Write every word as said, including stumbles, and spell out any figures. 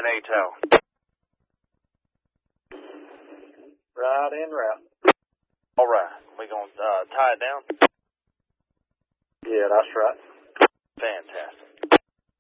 in A T O W. Right in route. All right. We going to uh, tie it down? Yeah, that's right.